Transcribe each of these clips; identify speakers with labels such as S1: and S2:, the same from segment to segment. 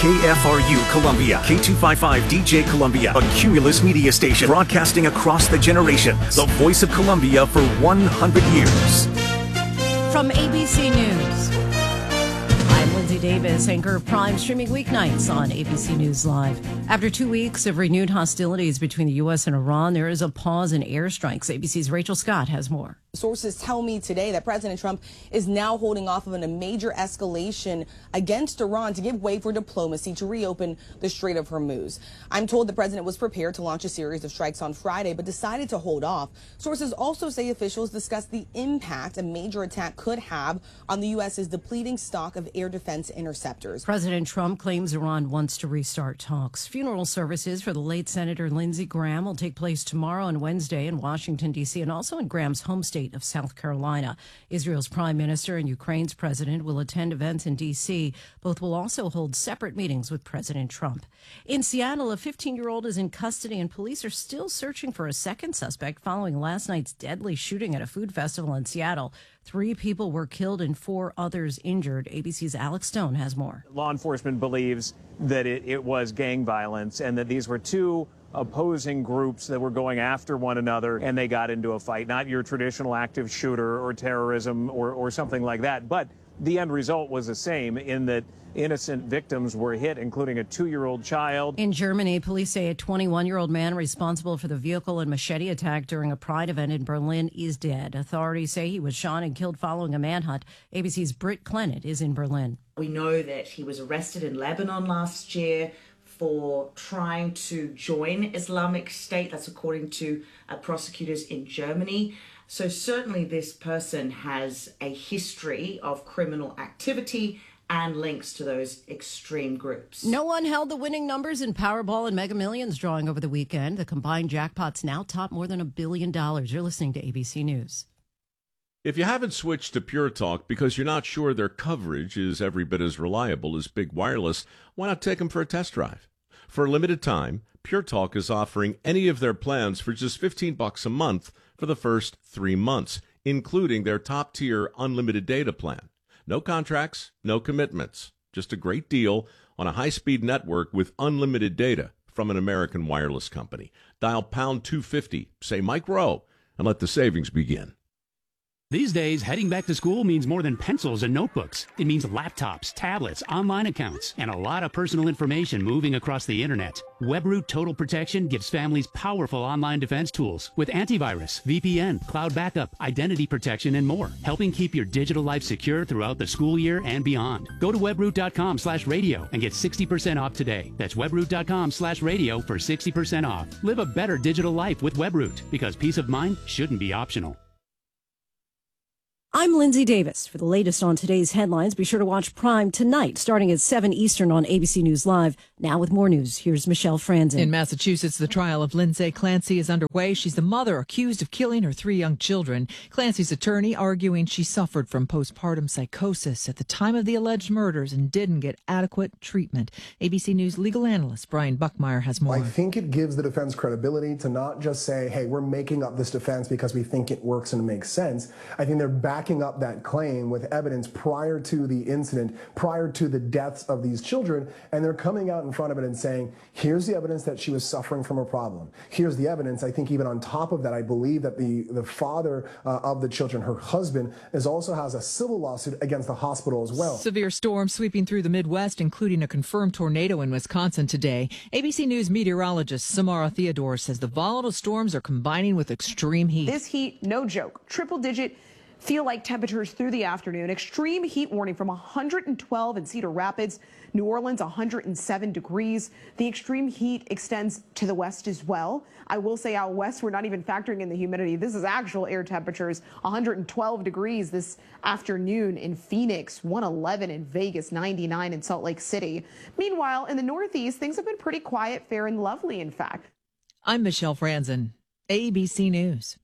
S1: KFRU Columbia, K255DJ Columbia, a Cumulus media station broadcasting across the generations. The voice of Columbia for 100 years.
S2: From ABC News, I'm Lindsay Davis, anchor of Prime, streaming weeknights on ABC News Live. After 2 weeks of renewed hostilities between the U.S. and Iran, there is a pause in airstrikes. ABC's Rachel Scott has more.
S3: Sources tell me today that President Trump is now holding off on a major escalation against Iran to give way for diplomacy to reopen the Strait of Hormuz. I'm told the president was prepared to launch a series of strikes on Friday, but decided to hold off. Sources also say officials discussed the impact a major attack could have on the U.S.'s depleting stock of air defense interceptors.
S2: President Trump claims Iran wants to restart talks. Funeral services for the late Senator Lindsey Graham will take place tomorrow and Wednesday in Washington, D.C., and also in Graham's home state of South Carolina. Israel's prime minister and Ukraine's president will attend events in D.C. Both will also hold separate meetings with President Trump. In Seattle, a 15-year-old is in custody, and police are still searching for a second suspect following last night's deadly shooting at a food festival in Seattle. 3 people were killed and 4 others injured. ABC's Alex Stone has more.
S4: Law enforcement believes that it was gang violence and that these were 2 opposing groups that were going after one another and they got into a fight. Not your traditional active shooter or terrorism or something like that. But the end result was the same in that innocent victims were hit, including a 2-year-old child.
S2: In Germany, police say a 21-year-old man responsible for the vehicle and machete attack during a Pride event in Berlin is dead. Authorities say he was shot and killed following a manhunt. ABC's Britt Clennett is in Berlin.
S5: We know that he was arrested in Lebanon last year for trying to join Islamic State. That's according to prosecutors in Germany. So certainly this person has a history of criminal activity and links to those extreme groups.
S2: No one held the winning numbers in Powerball and Mega Millions drawing over the weekend. The combined jackpots now top more than $1 billion. You're listening to ABC News.
S6: If you haven't switched to Pure Talk because you're not sure their coverage is every bit as reliable as Big Wireless, why not take them for a test drive? For a limited time, Pure Talk is offering any of their plans for just $15 a month for the first 3 months, including their top-tier unlimited data plan. No contracts, no commitments, just a great deal on a high-speed network with unlimited data from an American wireless company. Dial pound 250, say Mike Rowe, and let the savings begin.
S7: These days, heading back to school means more than pencils and notebooks. It means laptops, tablets, online accounts, and a lot of personal information moving across the internet. WebRoot Total Protection gives families powerful online defense tools with antivirus, VPN, cloud backup, identity protection, and more, helping keep your digital life secure throughout the school year and beyond. Go to webroot.com/radio and get 60% off today. That's webroot.com/radio for 60% off. Live a better digital life with WebRoot, because peace of mind shouldn't be optional.
S2: I'm Lindsay Davis. For the latest on today's headlines, be sure to watch Prime tonight, starting at 7 Eastern on ABC News Live. Now with more news, here's Michelle Franzen.
S8: In Massachusetts, the trial of Lindsay Clancy is underway. She's the mother accused of killing her 3 young children. Clancy's attorney arguing she suffered from postpartum psychosis at the time of the alleged murders and didn't get adequate treatment. ABC News legal analyst Brian Buckmeyer has more.
S9: I think it gives the defense credibility to not just say, hey, we're making up this defense because we think it works and it makes sense. I think they're backing up that claim with evidence prior to the incident, prior to the deaths of these children, and they're coming out in front of it and saying, here's the evidence that she was suffering from a problem. Here's the evidence. I think even on top of that, I believe that the father of the children, her husband, also has a civil lawsuit against the hospital as well.
S8: Severe storms sweeping through the Midwest, including a confirmed tornado in Wisconsin today. ABC News meteorologist Samara Theodore says the volatile storms are combining with extreme heat.
S10: This heat, no joke, triple-digit feel-like temperatures through the afternoon. Extreme heat warning from 112 in Cedar Rapids, New Orleans, 107 degrees. The extreme heat extends to the west as well. I will say out west, we're not even factoring in the humidity. This is actual air temperatures, 112 degrees this afternoon in Phoenix, 111 in Vegas, 99 in Salt Lake City. Meanwhile, in the Northeast, things have been pretty quiet, fair and lovely, in fact.
S8: I'm Michelle Franzen, ABC News.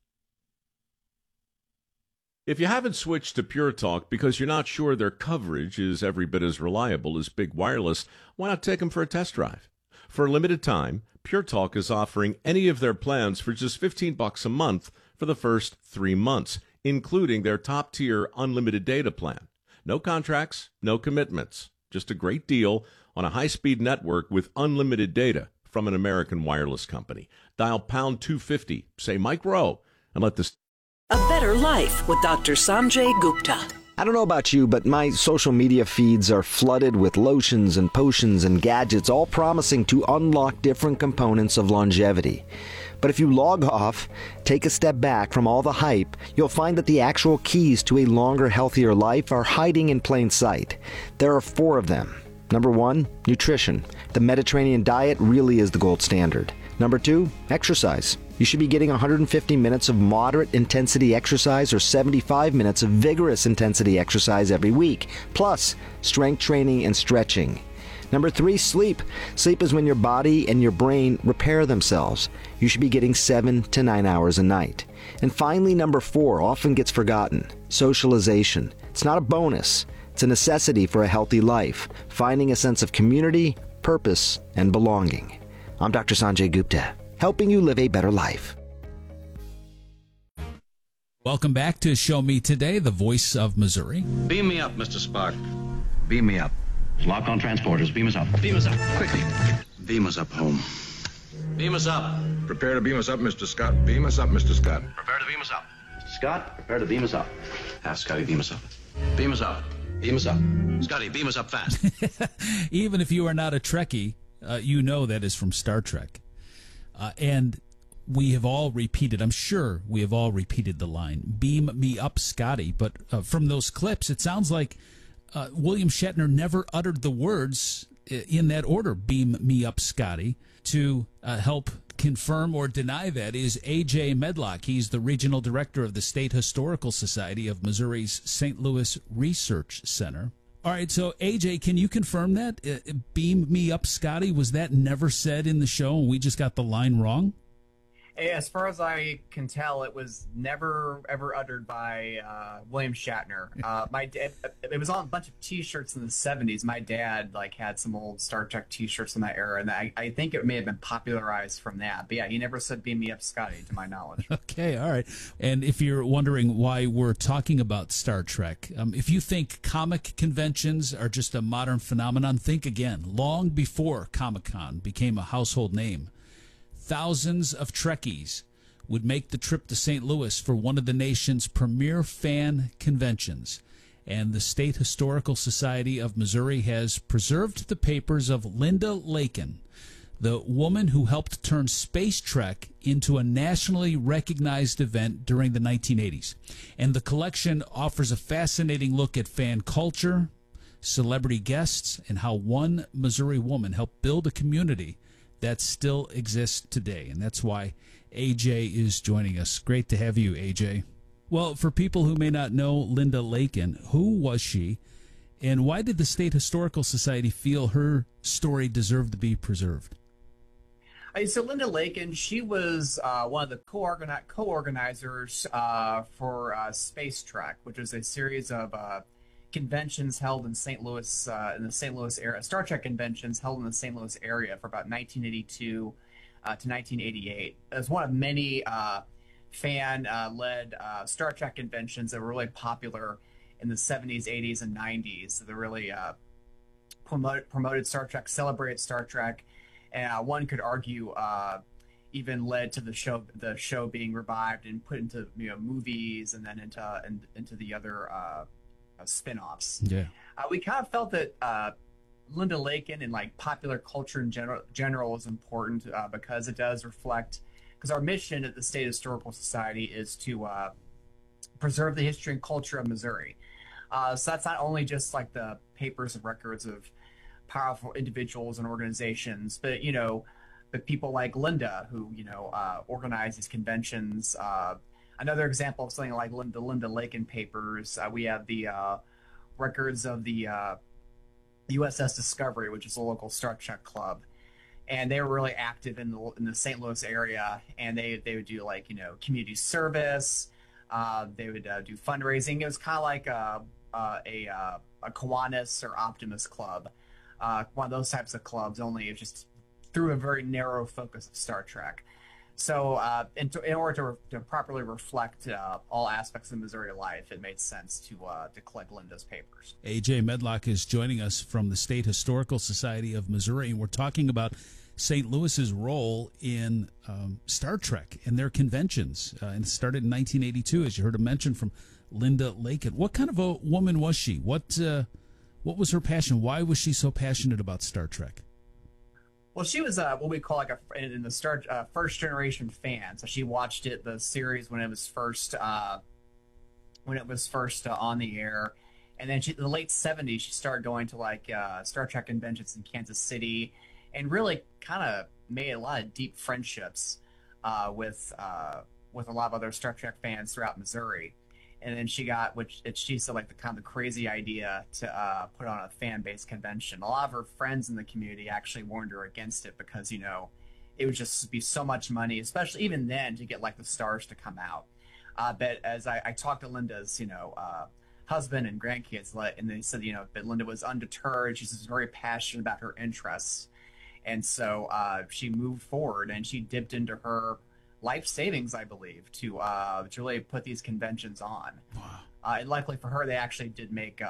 S6: If you haven't switched to Pure Talk because you're not sure their coverage is every bit as reliable as Big Wireless, why not take them for a test drive? For a limited time, Pure Talk is offering any of their plans for just $15 a month for the first 3 months, including their top-tier unlimited data plan. No contracts, no commitments, Just a great deal on a high-speed network with unlimited data from an American wireless company. Dial pound 250, say Mike Rowe, and let this...
S11: A Better Life with Dr. Sanjay Gupta.
S12: I don't know about you, but my social media feeds are flooded with lotions and potions and gadgets, all promising to unlock different components of longevity. But if you log off, take a step back from all the hype, you'll find that the actual keys to a longer, healthier life are hiding in plain sight. There are 4 of them. Number 1, nutrition. The Mediterranean diet really is the gold standard. Number 2, exercise. You should be getting 150 minutes of moderate intensity exercise or 75 minutes of vigorous intensity exercise every week, plus strength training and stretching. Number 3, sleep. Sleep is when your body and your brain repair themselves. You should be getting 7 to 9 hours a night. And finally, number 4 often gets forgotten. Socialization. It's not a bonus. It's a necessity for a healthy life, finding a sense of community, purpose, and belonging. I'm Dr. Sanjay Gupta, helping you live a better life.
S13: Welcome back to Show Me Today, the voice of Missouri.
S14: Beam me up, Mr. Spark. Beam me up. Lock on transporters. Beam us up. Beam us up. Quickly. Beam us up home. Beam us up.
S15: Prepare to beam us up, Mr. Scott. Beam us up, Mr. Scott.
S14: Prepare to beam us up. Mr. Scott, prepare to beam us up. Have Scotty beam us up. Beam us up. Beam us up. Scotty, beam us up fast.
S13: Even if you are not a Trekkie, you know that is from Star Trek. And we have all repeated, I'm sure we have all repeated the line, beam me up, Scotty. But from those clips, it sounds like William Shatner never uttered the words in that order, beam me up, Scotty. To help confirm or deny that is A.J. Medlock. He's the regional director of the State Historical Society of Missouri's St. Louis Research Center. All right, so A.J., can you confirm that? Beam me up, Scotty, was that never said in the show and we just got the line wrong?
S16: As far as I can tell, it was never ever uttered by William Shatner. My dad, it was on a bunch of T-shirts in the '70s. My dad had some old Star Trek T-shirts in that era, and I think it may have been popularized from that. But yeah, he never said "Beam me up, Scotty," to my knowledge.
S13: Okay, all right. And if you're wondering why we're talking about Star Trek, if you think comic conventions are just a modern phenomenon, think again. Long before Comic-Con became a household name, thousands of Trekkies would make the trip to St. Louis for one of the nation's premier fan conventions. And the State Historical Society of Missouri has preserved the papers of Linda Lakin, the woman who helped turn Space Trek into a nationally recognized event during the 1980s. And the collection offers a fascinating look at fan culture, celebrity guests, and how one Missouri woman helped build a community that still exists today. And that's why AJ is joining us. Great to have you, AJ. Well, for people who may not know Linda Lakin, who was she, and why did the State Historical Society feel her story deserved to be preserved?
S16: So Linda Lakin, she was one of the co-organizers for Space Trek, which was a series of conventions held in St. Louis, in the St. Louis area, Star Trek conventions held in the St. Louis area for about 1982 to 1988. It was one of many fan-led Star Trek conventions that were really popular in the 70s, 80s, and 90s. They really promoted Star Trek, celebrated Star Trek, and one could argue even led to the show being revived and put into movies and then into the other spin-offs.
S13: Yeah.
S16: We kind of felt that Linda Lakin and popular culture in general is important because it does reflect, because our mission at the State Historical Society is to preserve the history and culture of Missouri. So that's not only just the papers and records of powerful individuals and organizations, but but people like Linda who organize these conventions. Another example of something like the Linda Lakin papers, we have the records of the USS Discovery, which is a local Star Trek club, and they were really active in the St. Louis area, and they would do community service, they would do fundraising. It was kind of like a Kiwanis or Optimus club, one of those types of clubs. Only it just through a very narrow focus of Star Trek. So in order to properly reflect all aspects of Missouri life, it made sense to collect Linda's papers.
S13: A.J. Medlock is joining us from the State Historical Society of Missouri, and we're talking about St. Louis's role in Star Trek and their conventions. And it started in 1982, as you heard him mention from Linda Lakin. What kind of a woman was she? What was her passion? Why was she so passionate about Star Trek?
S16: Well, she was what we call like in the first generation fan. So she watched the series when it was first on the air, and then in the late '70s she started going to like Star Trek conventions in Kansas City, and really kind of made a lot of deep friendships with a lot of other Star Trek fans throughout Missouri. And then she got, she said, like the kind of crazy idea to put on a fan-based convention. A lot of her friends in the community actually warned her against it because, it would just be so much money, especially even then, to get like the stars to come out. But as I talked to Linda's, husband and grandkids, and they said, that Linda was undeterred. She's just very passionate about her interests. And so she moved forward and she dipped into her life savings, I believe, to really put these conventions on. Wow. And luckily for her, they actually did make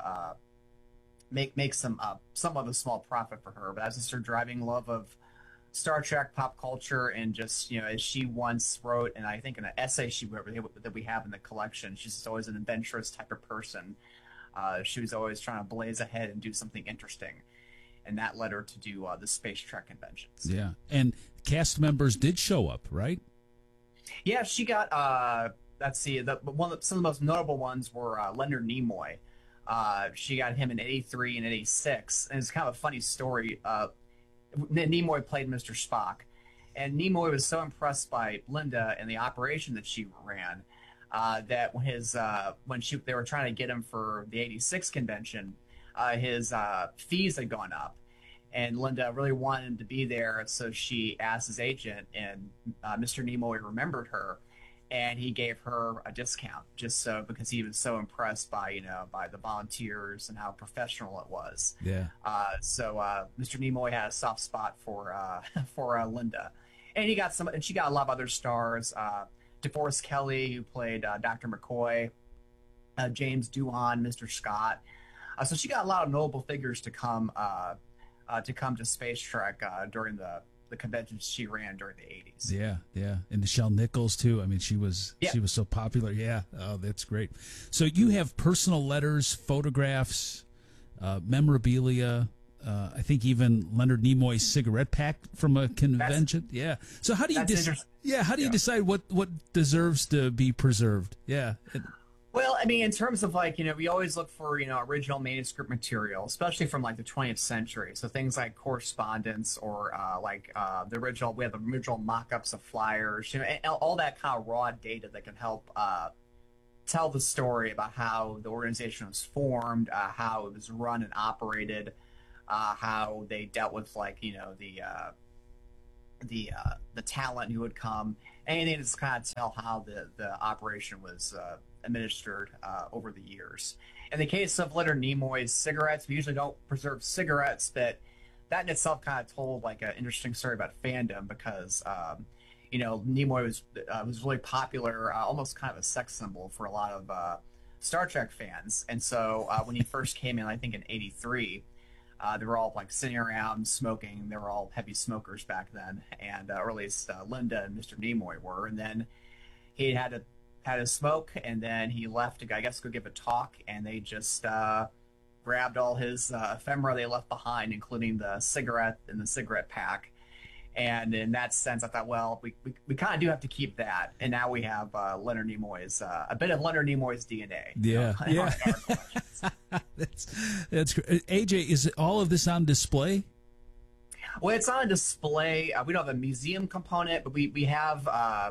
S16: somewhat of a small profit for her. But that's just her driving love of Star Trek, pop culture, and just as she once wrote, and I think in an essay she wrote that we have in the collection, she's just always an adventurous type of person. She was always trying to blaze ahead and do something interesting, and that led her to do the Space Trek conventions. Yeah,
S13: and cast members did show up, right?
S16: Yeah, she got. Let's see. Some of the most notable ones were Leonard Nimoy. She got him in '83 and '86, and it's kind of a funny story. Nimoy played Mr. Spock, and Nimoy was so impressed by Linda and the operation that she ran that when they were trying to get him for the '86 convention, his fees had gone up. And Linda really wanted him to be there, so she asked his agent, and Mr. Nimoy remembered her, and he gave her a discount because he was so impressed by the volunteers and how professional it was.
S13: Yeah.
S16: So Mr. Nimoy had a soft spot for Linda, and she got a lot of other stars. DeForest Kelley, who played Dr. McCoy, James Doohan, Mr. Scott. So she got a lot of notable figures to come to Space Trek during the conventions she ran during the 80s.
S13: Yeah. And Nichelle Nichols, too. I mean, she was so popular. Yeah. Oh, that's great. So you have personal letters, photographs, memorabilia, I think even Leonard Nimoy's cigarette pack from a convention. So how do you decide what deserves to be preserved? Yeah.
S16: Well, I mean, in terms of we always look for, original manuscript material, especially from the 20th century. So things like correspondence or we have the original mock-ups of flyers, and all that kind of raw data that can help tell the story about how the organization was formed, how it was run and operated, how they dealt with the talent who would come, anything to kind of tell how the operation was administered over the years. In the case of Leonard Nimoy's cigarettes, we usually don't preserve cigarettes, but that in itself kind of told an interesting story about fandom because Nimoy was really popular, almost kind of a sex symbol for a lot of Star Trek fans. And so when he first came in, I think in '83, they were all sitting around smoking. They were all heavy smokers back then, and or at least Linda and Mr. Nimoy were. And then he had a smoke, and then he left to, I guess, go give a talk, and they just grabbed all his ephemera they left behind, including the cigarette and the cigarette pack. And in that sense, I thought, well, we kind of do have to keep that. And now we have Leonard Nimoy's a bit of Leonard Nimoy's DNA.
S13: Yeah. That's great. AJ, is all of this on display?
S16: Well, it's on display. We don't have a museum component, but we have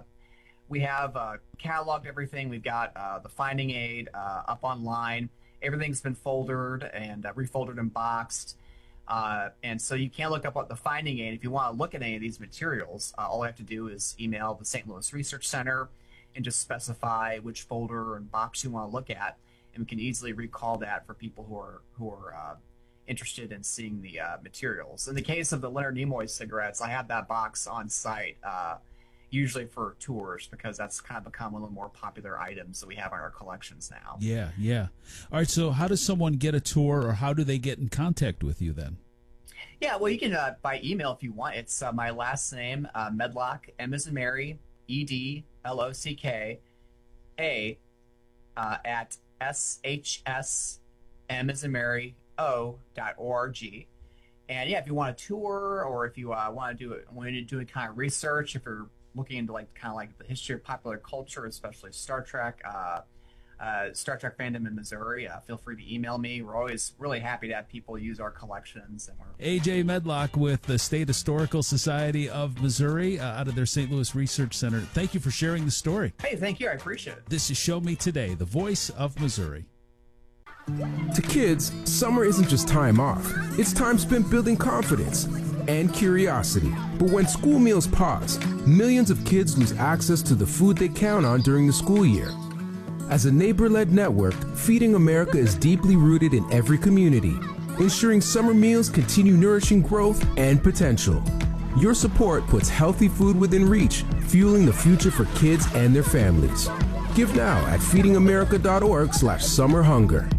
S16: cataloged everything. We've got the finding aid up online. Everything's been folded and refolded and boxed. And so you can't look up what the finding aid. If you want to look at any of these materials, all I have to do is email the St. Louis Research Center and just specify which folder and box you want to look at, and we can easily recall that for people who are interested in seeing the materials. In the case of the Leonard Nimoy cigarettes, I have that box on site. usually for tours, because that's kind of become one of the more popular items that we have in our collections now.
S13: Yeah, yeah. All right, so how does someone get a tour, or how do they get in contact with you then?
S16: Yeah, well, you can by email if you want. It's my last name, Medlock, M as in Mary, EDLOCK, A, at SHS, M as in Mary, O.org. And yeah, if you want a tour, or if you want to do a kind of research, if you're looking into like kind of like the history of popular culture, especially Star Trek fandom in Missouri, feel free to email me. We're always really happy to have people use our collections. And
S13: A.J. Medlock with the State Historical Society of Missouri out of their St. Louis Research Center. Thank you for sharing the story.
S16: Hey, thank you. I appreciate it.
S13: This is Show Me Today, the voice of Missouri.
S17: To kids, summer isn't just time off. It's time spent building confidence and curiosity. But when school meals pause, millions of kids lose access to the food they count on during the school year. As a neighbor-led network, Feeding America is deeply rooted in every community, ensuring summer meals continue nourishing growth and potential. Your support puts healthy food within reach, fueling the future for kids and their families. Give now at feedingamerica.org/summerhunger.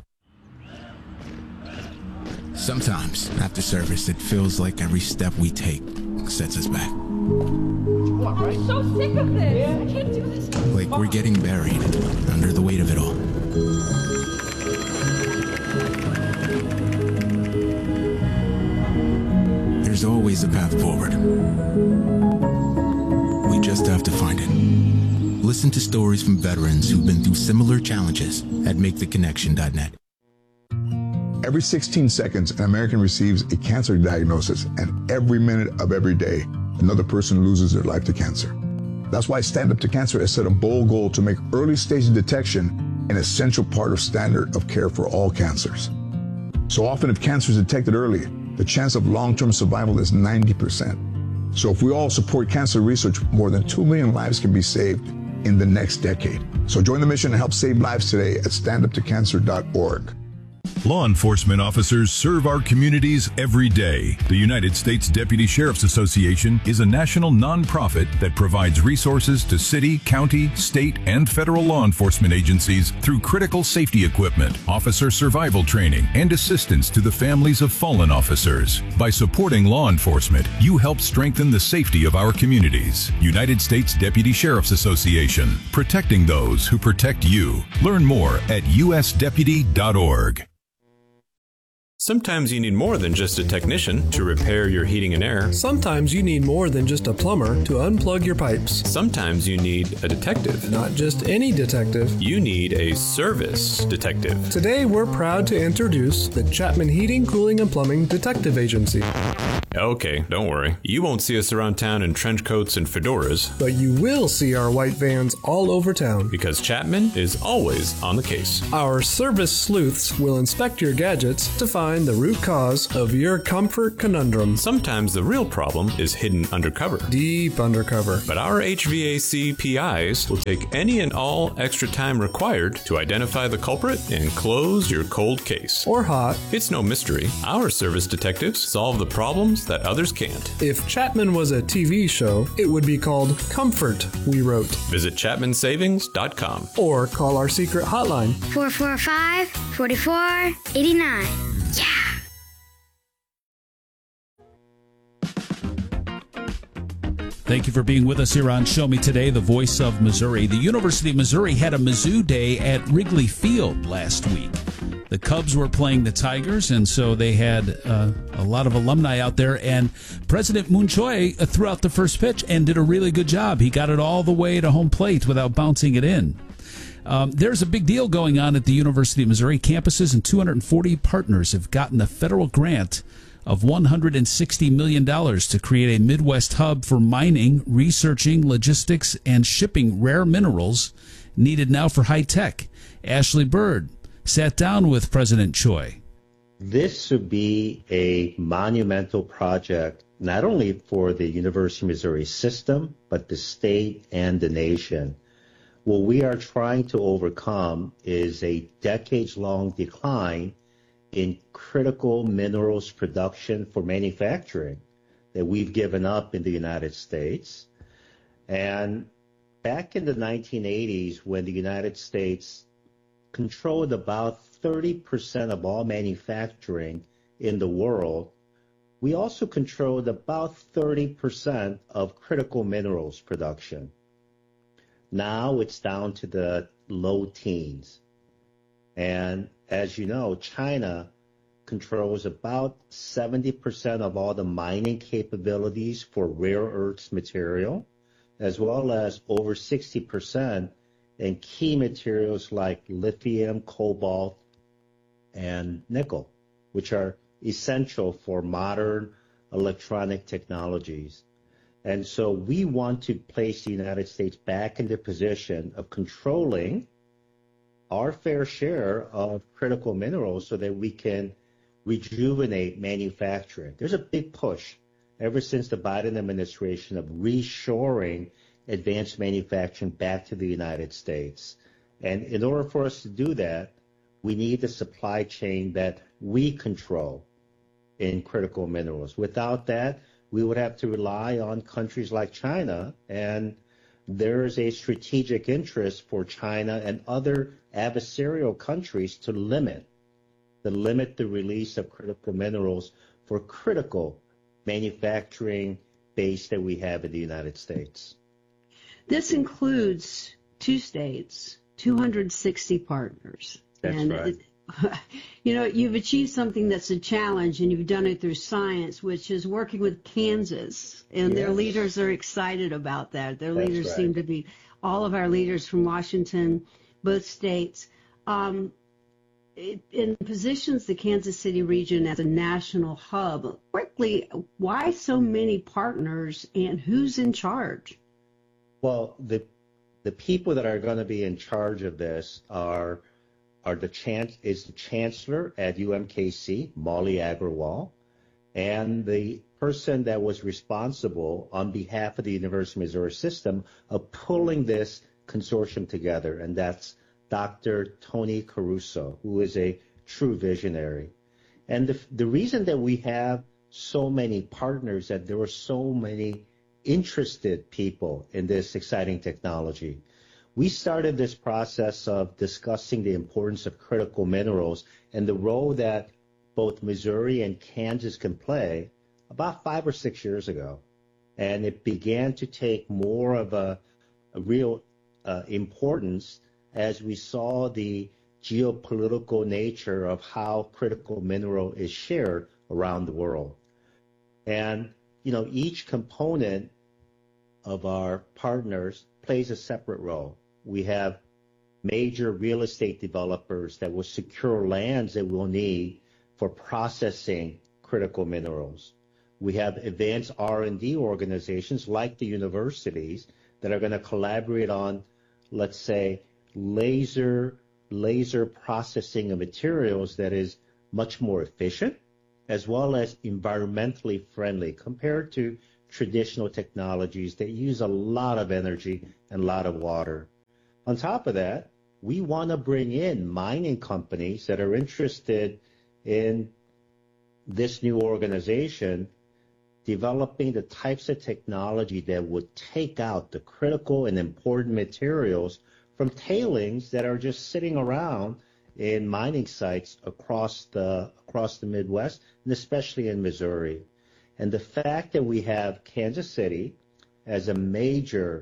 S18: Sometimes, after service, it feels like every step we take sets us back.
S19: I'm so sick of this. I can't do this.
S18: Like we're getting buried under the weight of it all. There's always a path forward. We just have to find it. Listen to stories from veterans who've been through similar challenges at MakeTheConnection.net.
S15: Every 16 seconds, an American receives a cancer diagnosis, and every minute of every day, another person loses their life to cancer. That's why Stand Up to Cancer has set a bold goal to make early stage detection an essential part of standard of care for all cancers. So often, if cancer is detected early, the chance of long-term survival is 90%. So if we all support cancer research, more than 2 million lives can be saved in the next decade. So join the mission and help save lives today at standuptocancer.org.
S20: Law enforcement officers serve our communities every day. The United States Deputy Sheriff's Association is a national nonprofit that provides resources to city, county, state, and federal law enforcement agencies through critical safety equipment, officer survival training, and assistance to the families of fallen officers. By supporting law enforcement, you help strengthen the safety of our communities. United States Deputy Sheriff's Association, protecting those who protect you. Learn more at usdeputy.org.
S21: Sometimes you need more than just a technician to repair your heating and air.
S22: Sometimes you need more than just a plumber to unplug your pipes.
S21: Sometimes you need a detective.
S22: Not just any detective.
S21: You need a service detective.
S22: Today we're proud to introduce the Chapman Heating, Cooling, and Plumbing Detective Agency.
S21: Okay, don't worry. You won't see us around town in trench coats and fedoras.
S22: But you will see our white vans all over town.
S21: Because Chapman is always on the case.
S22: Our service sleuths will inspect your gadgets to find the root cause of your comfort conundrum.
S21: Sometimes the real problem is hidden undercover.
S22: Deep undercover.
S21: But our HVAC PIs will take any and all extra time required to identify the culprit and close your cold case.
S22: Or hot.
S21: It's no mystery. Our service detectives solve the problems that others can't.
S22: If Chapman was a TV show, it would be called Comfort, we wrote.
S21: Visit ChapmanSavings.com.
S22: Or call our secret hotline.
S23: 445-4489. Yeah!
S13: Thank you for being with us here on Show Me Today, the voice of Missouri. The University of Missouri had a Mizzou Day at Wrigley Field last week. The Cubs were playing the Tigers, and so they had a lot of alumni out there. And President Moon Choi threw out the first pitch and did a really good job. He got it all the way to home plate without bouncing it in. There's a big deal going on at the University of Missouri. Campuses and 240 partners have gotten a federal grant of $160 million to create a Midwest hub for mining, researching, logistics, and shipping rare minerals needed now for high tech. Ashley Bird sat down with President Choi.
S24: This would be a monumental project, not only for the University of Missouri system, but the state and the nation. What we are trying to overcome is a decades-long decline in critical minerals production for manufacturing that we've given up in the United States. And back in the 1980s, when the United States controlled about 30% of all manufacturing in the world, we also controlled about 30% of critical minerals production. Now it's down to the low teens. And as you know, China controls about 70% of all the mining capabilities for rare earths material, as well as over 60% in key materials like lithium, cobalt, and nickel, which are essential for modern electronic technologies. And so we want to place the United States back in the position of controlling our fair share of critical minerals so that we can rejuvenate manufacturing. There's a big push ever since the Biden administration of reshoring advanced manufacturing back to the United States. And in order for us to do that, we need a supply chain that we control in critical minerals. Without that, we would have to rely on countries like China, and there is a strategic interest for China and other adversarial countries to limit the release of critical minerals for critical manufacturing base that we have in the United States.
S1: This includes 2 states, 260 partners.
S24: That's right.
S1: You know, you've achieved something that's a challenge, and you've done it through science, which is working with Kansas, and their leaders are excited about that. Their leaders seem to be, all of our leaders from Washington, both states, it positions the Kansas City region as a national hub. Quickly, why so many partners, and who's in charge?
S24: Well, the people that are going to be in charge of this are the chancellor at UMKC, Molly Agrawal, and the person that was responsible on behalf of the University of Missouri system of pulling this consortium together, and that's Dr. Tony Caruso, who is a true visionary. And the reason that we have so many partners, that there were so many interested people in this exciting technology. We started this process of discussing the importance of critical minerals and the role that both Missouri and Kansas can play about 5 or 6 years ago. And it began to take more of a real importance as we saw the geopolitical nature of how critical mineral is shared around the world. And, you know, each component of our partners plays a separate role. We have major real estate developers that will secure lands that we'll need for processing critical minerals. We have advanced R&D organizations like the universities that are going to collaborate on, let's say, laser processing of materials that is much more efficient, as well as environmentally friendly compared to traditional technologies that use a lot of energy and a lot of water. On top of that, we want to bring in mining companies that are interested in this new organization, developing the types of technology that would take out the critical and important materials from tailings that are just sitting around in mining sites across the Midwest, and especially in Missouri. And the fact that we have Kansas City as a major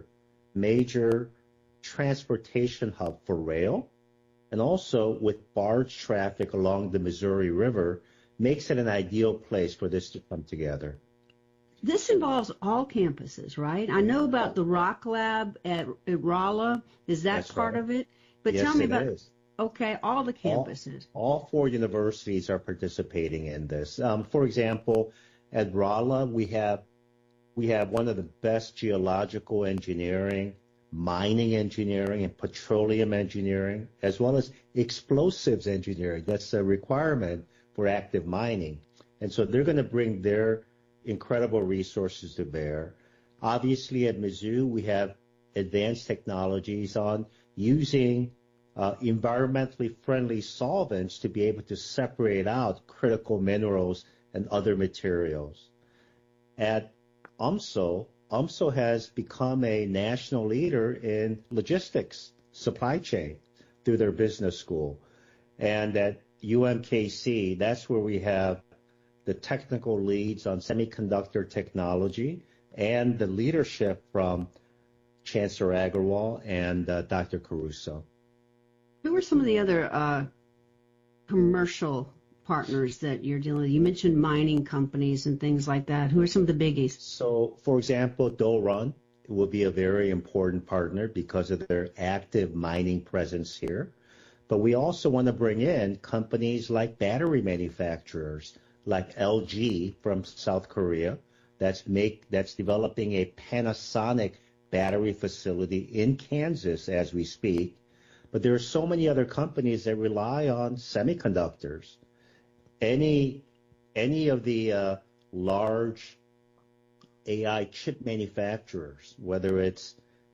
S24: transportation hub for rail, and also with barge traffic along the Missouri River, makes it an ideal place for this to come together.
S1: This involves all campuses, right? I know about the Rock Lab at Rolla. Is that
S24: That's
S1: part
S24: right.
S1: of it? But
S24: Yes,
S1: tell me
S24: it
S1: about
S24: is.
S1: Okay, all the campuses.
S24: All 4 universities are participating in this. For example, at Rolla, we have one of the best geological engineering, mining engineering, and petroleum engineering, as well as explosives engineering. That's a requirement for active mining. And so they're going to bring their incredible resources to bear. Obviously, at Mizzou, we have advanced technologies on using environmentally friendly solvents to be able to separate out critical minerals and other materials. At UMSL, UMSL has become a national leader in logistics, supply chain, through their business school. And at UMKC, that's where we have the technical leads on semiconductor technology and the leadership from Chancellor Agarwal and Dr. Caruso.
S1: Who are some of the other commercial partners that you're dealing with? You mentioned mining companies and things like that. Who are some of the biggies?
S24: So, for example, Doron will be a very important partner because of their active mining presence here. But we also want to bring in companies like battery manufacturers, like LG from South Korea, that's developing a Panasonic battery facility in Kansas as we speak. But there are so many other companies that rely on semiconductors. Any of the large AI chip manufacturers, whether it's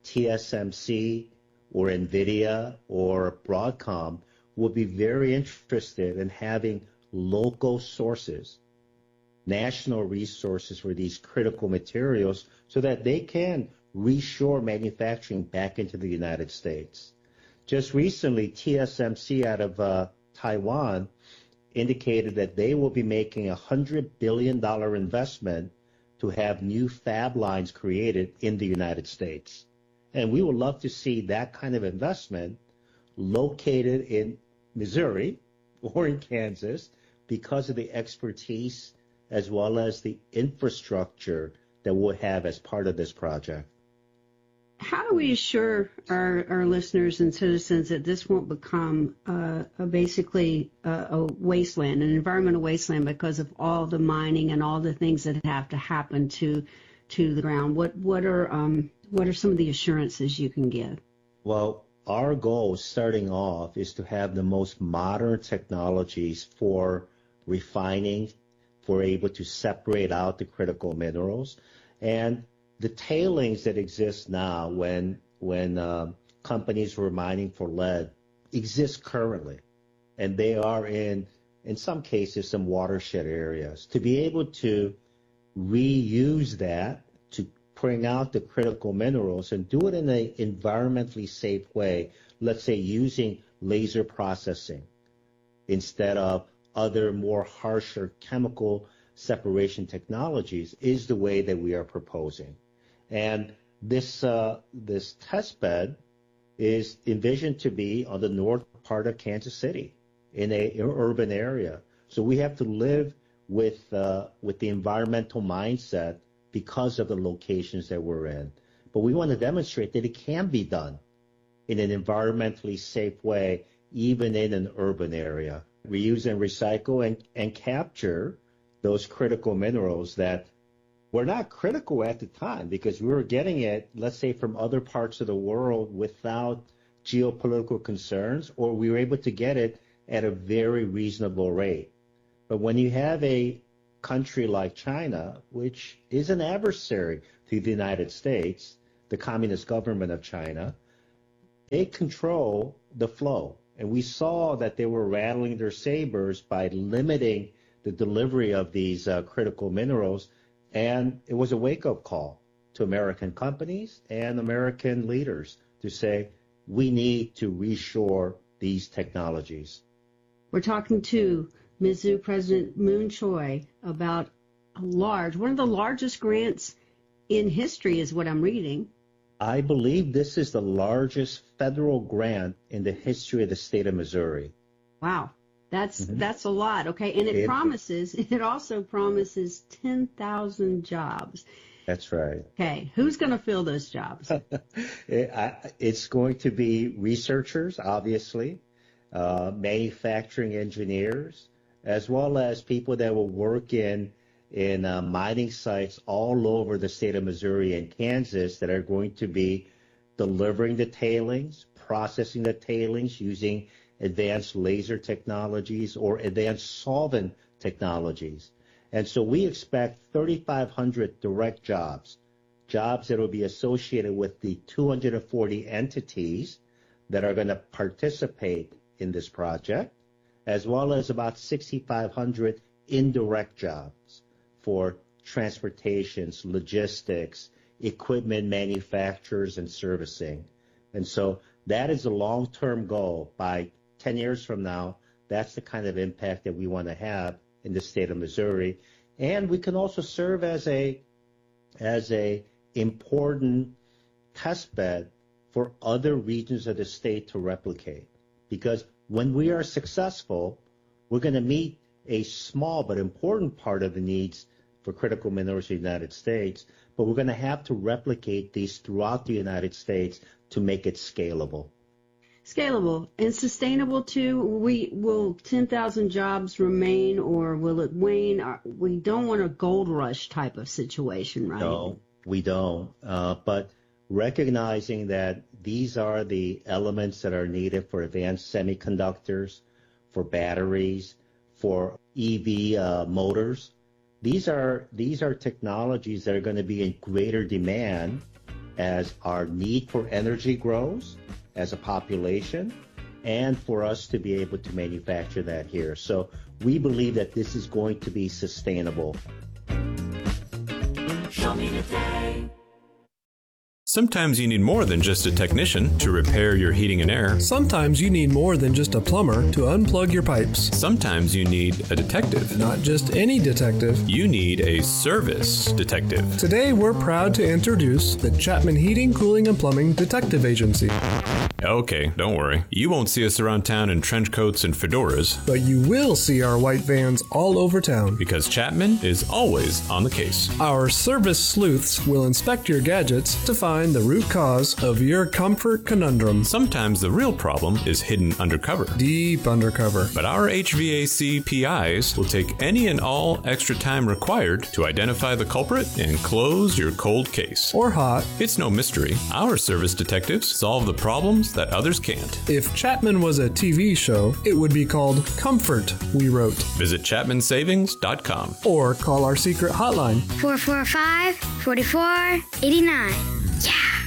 S24: TSMC or NVIDIA or Broadcom, will be very interested in having local sources, national resources for these critical materials so that they can reshore manufacturing back into the United States. Just recently, TSMC out of Taiwan indicated that they will be making a $100 billion investment to have new fab lines created in the United States. And we would love to see that kind of investment located in Missouri or in Kansas because of the expertise as well as the infrastructure that we'll have as part of this project.
S1: How do we assure our listeners and citizens that this won't become basically a wasteland, an environmental wasteland, because of all the mining and all the things that have to happen to the ground? What are some of the assurances you can give?
S24: Well, our goal starting off is to have the most modern technologies for refining, for able to separate out the critical minerals. And the tailings that exist now when companies were mining for lead exist currently, and they are in some cases some watershed areas. To be able to reuse that to bring out the critical minerals and do it in an environmentally safe way, let's say using laser processing instead of other more harsher chemical separation technologies, is the way that we are proposing. And this test bed is envisioned to be on the north part of Kansas City in an urban area. So we have to live with the environmental mindset because of the locations that we're in. But we want to demonstrate that it can be done in an environmentally safe way, even in an urban area. Reuse and recycle and capture those critical minerals that were not critical at the time because we were getting it, let's say, from other parts of the world without geopolitical concerns, or we were able to get it at a very reasonable rate. But when you have a country like China, which is an adversary to the United States, the Communist government of China, they control the flow. And we saw that they were rattling their sabers by limiting the delivery of these critical minerals. And it was a wake-up call to American companies and American leaders to say, we need to reshore these technologies.
S1: We're talking to Mizzou President Moon Choi about one of the largest grants in history is what I'm reading.
S24: I believe this is the largest federal grant in the history of the state of Missouri.
S1: Wow. That's a lot. Okay. And it also promises 10,000 jobs.
S24: That's right.
S1: Okay. Who's going to fill those jobs?
S24: It's going to be researchers, obviously, manufacturing engineers, as well as people that will work in mining sites all over the state of Missouri and Kansas that are going to be delivering the tailings, processing the tailings using advanced laser technologies or advanced solvent technologies. And so we expect 3,500 direct jobs that will be associated with the 240 entities that are going to participate in this project, as well as about 6,500 indirect jobs for transportations, logistics, equipment manufacturers and servicing. And so that is a long-term goal. By 10 years from now, that's the kind of impact that we want to have in the state of Missouri. And we can also serve as a important test bed for other regions of the state to replicate. Because when we are successful, we're going to meet a small but important part of the needs for critical minerals in the United States, but we're going to have to replicate these throughout the United States to make it scalable.
S1: Scalable and sustainable too. Will 10,000 jobs remain, or will it wane? We don't want a gold rush type of situation, right?
S24: No, we don't. But recognizing that these are the elements that are needed for advanced semiconductors, for batteries, for EV motors, these are technologies that are going to be in greater demand as our need for energy grows as a population, and for us to be able to manufacture that here. So we believe that this is going to be sustainable.
S3: Show me today.
S21: Sometimes you need more than just a technician to repair your heating and air.
S22: Sometimes you need more than just a plumber to unplug your pipes.
S21: Sometimes you need a detective.
S22: Not just any detective.
S21: You need a service detective.
S22: Today we're proud to introduce the Chapman Heating, Cooling, and Plumbing Detective Agency.
S21: Okay, don't worry. You won't see us around town in trench coats and fedoras.
S22: But you will see our white vans all over town.
S21: Because Chapman is always on the case.
S22: Our service sleuths will inspect your gadgets to find the root cause of your comfort conundrum.
S21: Sometimes the real problem is hidden undercover.
S22: Deep undercover.
S21: But our HVAC PIs will take any and all extra time required to identify the culprit and close your cold case.
S22: Or hot.
S21: It's no mystery. Our service detectives solve the problems that others can't.
S22: If Chapman was a TV show, it would be called Comfort, we wrote.
S21: Visit ChapmanSavings.com.
S22: Or call our secret hotline.
S23: 445-4489. Yeah!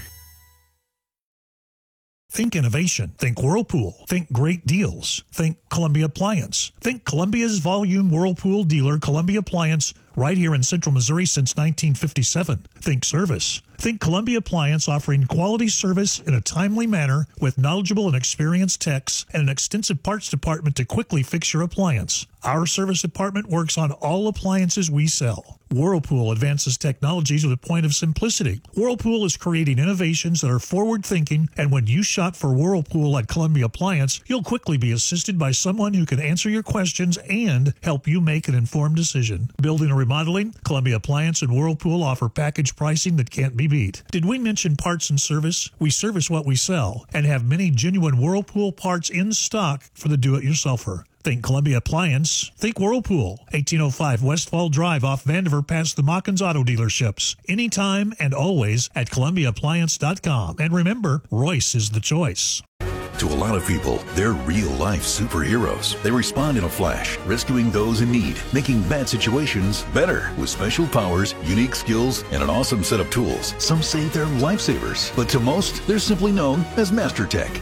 S4: Think innovation. Think Whirlpool. Think great deals. Think Columbia Appliance. Think Columbia's volume Whirlpool dealer, Columbia Appliance, right here in Central Missouri since 1957. Think service. Think Columbia Appliance, offering quality service in a timely manner with knowledgeable and experienced techs and an extensive parts department to quickly fix your appliance. Our service department works on all appliances we sell. Whirlpool advances technologies with a point of simplicity. Whirlpool is creating innovations that are forward-thinking, and when you shop for Whirlpool at Columbia Appliance, you'll quickly be assisted by someone who can answer your questions and help you make an informed decision. Building or remodeling, Columbia Appliance and Whirlpool offer package pricing that can't be beat. Did we mention parts and service? We service what we sell and have many genuine Whirlpool parts in stock for the do-it-yourselfer. Think Columbia Appliance. Think Whirlpool. 1805 Westfall Drive off Vandiver past the Mockins Auto Dealerships. Anytime and always at ColumbiaAppliance.com. And remember, Royce is the choice.
S5: To a lot of people, they're real-life superheroes. They respond in a flash, rescuing those in need, making bad situations better with special powers, unique skills, and an awesome set of tools. Some say they're lifesavers, but to most, they're simply known as Master Tech.